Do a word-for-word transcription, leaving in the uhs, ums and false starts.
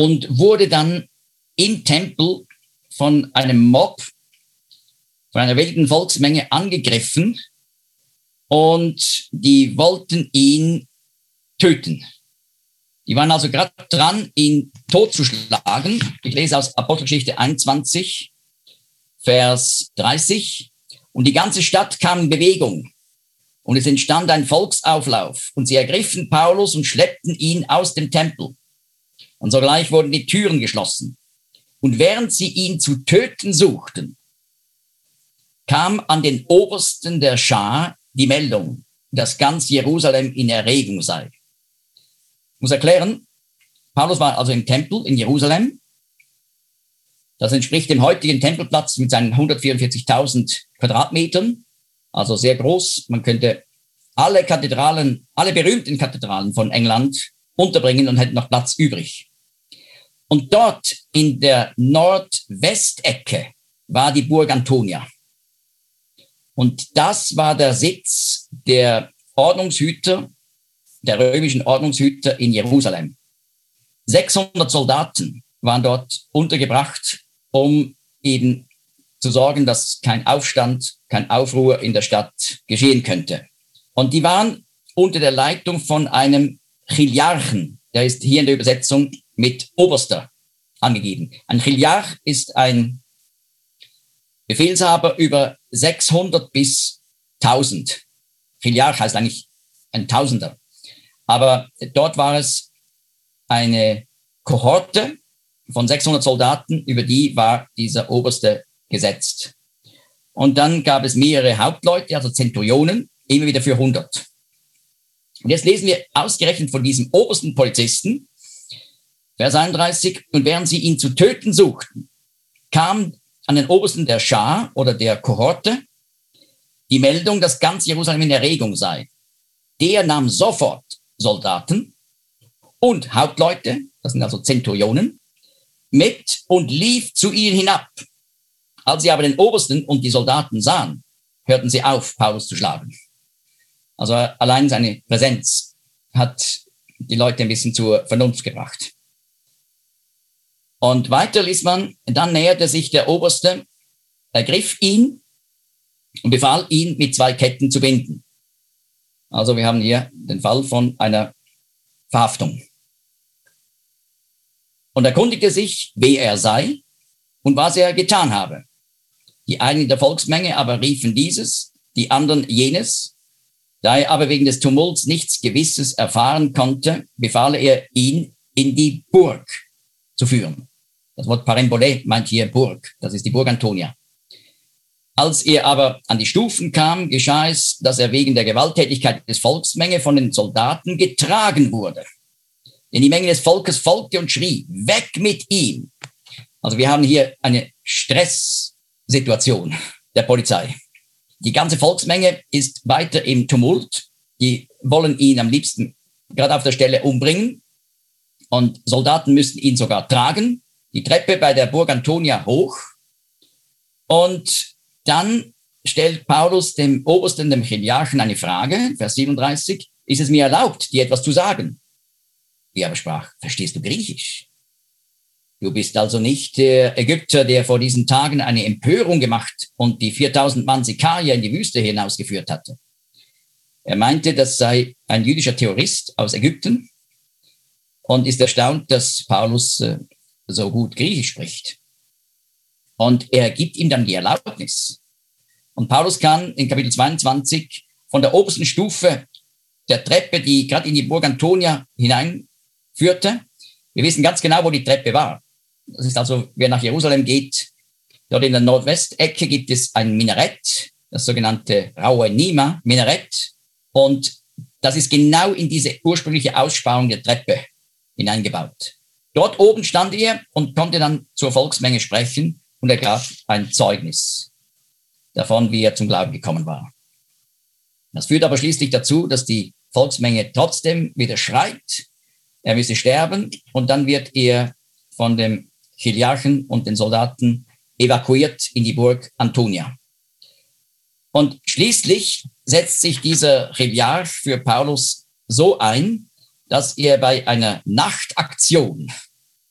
und wurde dann im Tempel von einem Mob, von einer wilden Volksmenge angegriffen und die wollten ihn töten. Die waren also gerade dran, ihn totzuschlagen. Ich lese aus Apostelgeschichte einundzwanzig, Vers dreißig. Und die ganze Stadt kam in Bewegung. Und es entstand ein Volksauflauf. Und sie ergriffen Paulus und schleppten ihn aus dem Tempel. Und sogleich wurden die Türen geschlossen. Und während sie ihn zu töten suchten, kam an den Obersten der Schar die Meldung, dass ganz Jerusalem in Erregung sei. Ich muss erklären, Paulus war also im Tempel in Jerusalem. Das entspricht dem heutigen Tempelplatz mit seinen hundertvierundvierzigtausend Quadratmetern, also sehr groß. Man könnte alle Kathedralen, alle berühmten Kathedralen von England unterbringen und hätte noch Platz übrig. Und dort in der Nordwestecke war die Burg Antonia. Und das war der Sitz der Ordnungshüter, der römischen Ordnungshüter in Jerusalem. sechshundert Soldaten waren dort untergebracht, um eben zu sorgen, dass kein Aufstand, kein Aufruhr in der Stadt geschehen könnte. Und die waren unter der Leitung von einem Chiliarchen, der ist hier in der Übersetzung mit Oberster angegeben. Ein Chiliarch ist ein Befehlshaber über sechshundert bis tausend. Chiliarch heißt eigentlich ein Tausender. Aber dort war es eine Kohorte von sechshundert Soldaten, über die war dieser Oberste gesetzt. Und dann gab es mehrere Hauptleute, also Zenturionen, immer wieder für hundert. Und jetzt lesen wir ausgerechnet von diesem obersten Polizisten, Vers einunddreißig, und während sie ihn zu töten suchten, kam an den Obersten der Schar oder der Kohorte die Meldung, dass ganz Jerusalem in Erregung sei. Der nahm sofort Soldaten und Hauptleute, das sind also Zenturionen, mit und lief zu ihr hinab. Als sie aber den Obersten und die Soldaten sahen, hörten sie auf, Paulus zu schlagen. Also allein seine Präsenz hat die Leute ein bisschen zur Vernunft gebracht. Und weiter liest man, dann näherte sich der Oberste, ergriff ihn und befahl ihn, mit zwei Ketten zu binden. Also wir haben hier den Fall von einer Verhaftung. Und erkundigte sich, wer er sei und was er getan habe. Die einen der Volksmenge aber riefen dieses, die anderen jenes. Da er aber wegen des Tumults nichts Gewisses erfahren konnte, befahl er ihn in die Burg zu führen. Das Wort Parembole meint hier Burg, das ist die Burg Antonia. Als er aber an die Stufen kam, geschah es, dass er wegen der Gewalttätigkeit des Volksmenge von den Soldaten getragen wurde. Denn die Menge des Volkes folgte und schrie, weg mit ihm. Also wir haben hier eine Stresssituation der Polizei. Die ganze Volksmenge ist weiter im Tumult. Die wollen ihn am liebsten gerade auf der Stelle umbringen. Und Soldaten müssen ihn sogar tragen. Die Treppe bei der Burg Antonia hoch. Und dann stellt Paulus dem Obersten, dem Chiliarchen, eine Frage, Vers siebenunddreißig. Ist es mir erlaubt, dir etwas zu sagen? Er aber sprach, verstehst du Griechisch? Du bist also nicht der Ägypter, der vor diesen Tagen eine Empörung gemacht und die viertausend Mann Sikarier in die Wüste hinausgeführt hatte. Er meinte, das sei ein jüdischer Terrorist aus Ägypten und ist erstaunt, dass Paulus äh, so gut Griechisch spricht. Und er gibt ihm dann die Erlaubnis. Und Paulus kann in Kapitel zweiundzwanzig von der obersten Stufe der Treppe, die gerade in die Burg Antonia hineinführte, wir wissen ganz genau, wo die Treppe war. Das ist also, wer nach Jerusalem geht, dort in der Nordwestecke gibt es ein Minarett, das sogenannte Raue Nima Minarett. Und das ist genau in diese ursprüngliche Aussparung der Treppe hineingebaut. Dort oben stand er und konnte dann zur Volksmenge sprechen und er gab ein Zeugnis davon, wie er zum Glauben gekommen war. Das führt aber schließlich dazu, dass die Volksmenge trotzdem wieder schreit, er müsse sterben und dann wird er von dem Chiliarchen und den Soldaten evakuiert in die Burg Antonia. Und schließlich setzt sich dieser Chiliarch für Paulus so ein, dass er bei einer Nachtaktion